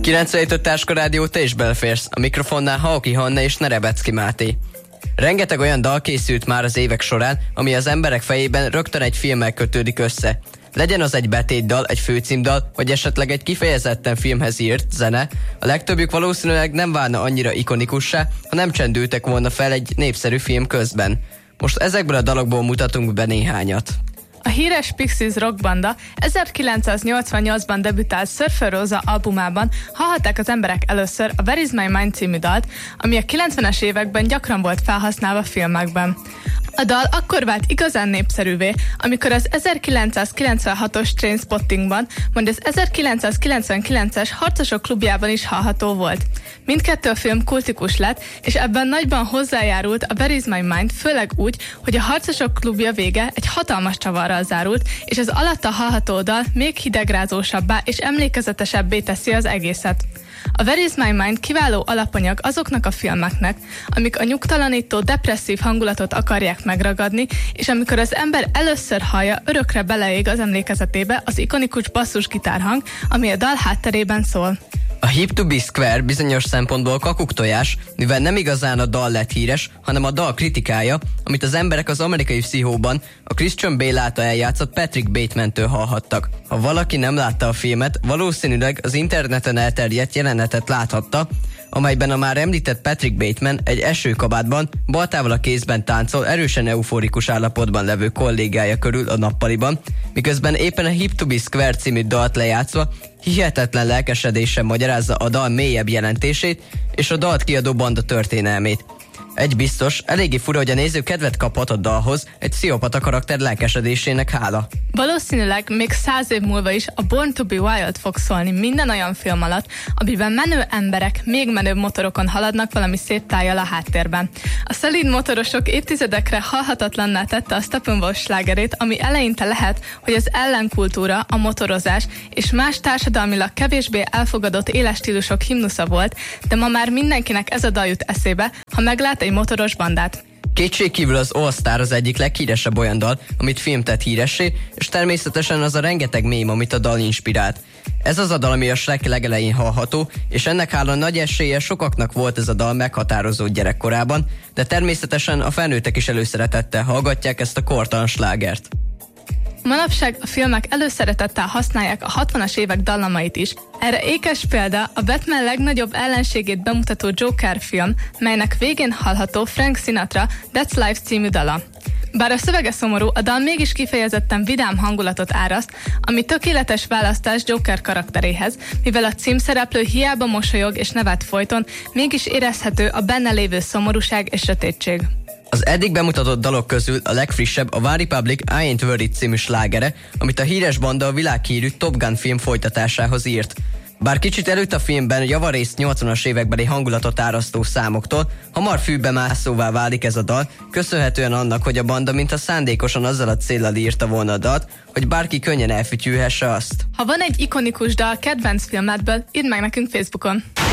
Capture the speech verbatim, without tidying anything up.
kilencvenhét öt Táska Rádió, te is beleférsz. A mikrofonnál Hauki Hanna és Nerebecki Máté. Rengeteg olyan dal készült már az évek során, ami az emberek fejében rögtön egy filmmel kötődik össze. Legyen az egy betétdal, egy főcímdal, vagy esetleg egy kifejezetten filmhez írt zene, a legtöbbjük valószínűleg nem válna annyira ikonikussá, ha nem csendültek volna fel egy népszerű film közben. Most ezekből a dalokból mutatunk be néhányat. A híres Pixies rockbanda ezerkilencszáznyolcvannyolcban debütált Surfer Rosa albumában hallhatták az emberek először a Where is my mind című dalt, ami a kilencvenes években gyakran volt felhasználva filmekben. A dal akkor vált igazán népszerűvé, amikor az ezerkilencszázkilencvenhatos Trainspottingban, majd az ezerkilencszázkilencvenkilences Harcosok klubjában is hallható volt. Mindkettő a film kultikus lett, és ebben nagyban hozzájárult a Where is my mind, főleg úgy, hogy a Harcosok klubja vége egy hatalmas csavarral zárult, és az alatta hallható dal még hidegrázósabbá és emlékezetesebbé teszi az egészet. A Where is my mind kiváló alapanyag azoknak a filmeknek, amik a nyugtalanító, depresszív hangulatot akarják megragadni, és amikor az ember először hallja, örökre beleég az emlékezetébe az ikonikus basszusgitárhang, ami a dal hátterében szól. A Hip to be Square bizonyos szempontból kakuktojás, mivel nem igazán a dal lett híres, hanem a dal kritikája, amit az emberek az Amerikai Pszichóban a Christian Bale által eljátszott Patrick Bateman-től hallhattak. Ha valaki nem látta a filmet, valószínűleg az interneten elterjedt jelenetet láthatta, amelyben a már említett Patrick Bateman egy esőkabátban, baltával a kézben táncol erősen euforikus állapotban levő kollégája körül a nappaliban, miközben éppen a Hip to be Square című dalt lejátszva hihetetlen lelkesedéssel magyarázza a dal mélyebb jelentését és a dalt kiadó banda történelmét. Egy biztos, eléggé fura, hogy a néző kedvet kaphat a dalhoz egy pszichopata karakter lelkesedésének hála. Valószínűleg még száz év múlva is a Born to be Wild fog szólni minden olyan film alatt, amiben menő emberek még menőbb motorokon haladnak valami szép tájjal a háttérben. A szelíd motorosok évtizedekre halhatatlanná tette a Steppenwolf slágerét, ami eleinte lehet, hogy az ellenkultúra, a motorozás és más társadalmilag kevésbé elfogadott éles stílusok himnusza volt, de ma már mindenkinek ez a dal jut eszébe, ha meglát egy motoros bandát. Kétségkívül az All Star az egyik leghíresebb olyan dal, amit film tett híressé, és természetesen az a rengeteg mém, amit a dal inspirált. Ez az a dal, ami a Shrek legelején hallható, és ennek hála nagy esélye sokaknak volt ez a dal meghatározó gyerekkorában, de természetesen a felnőttek is előszeretettel hallgatják ezt a kortalan slágert. Manapság a filmek előszeretettel használják a hatvanas évek dallamait is. Erre ékes példa a Batman legnagyobb ellenségét bemutató Joker film, melynek végén hallható Frank Sinatra That's Life című dala. Bár a szövege szomorú, a dal mégis kifejezetten vidám hangulatot áraszt, ami tökéletes választás Joker karakteréhez, mivel a címszereplő hiába mosolyog és nevet folyton, mégis érezhető a benne lévő szomorúság és sötétség. Az eddig bemutatott dalok közül a legfrissebb a One Republic I Ain't Worried című slágere, amit a híres banda a világhírű Top Gun film folytatásához írt. Bár kicsit előtt a filmben javarészt nyolcvanas évekbeli hangulatot árasztó számoktól, hamar fűbe mászóvá válik ez a dal, köszönhetően annak, hogy a banda mintha szándékosan azzal a céllal írta volna a dalt, hogy bárki könnyen elfütyülhesse azt. Ha van egy ikonikus dal kedvenc filmedből, írd meg nekünk Facebookon!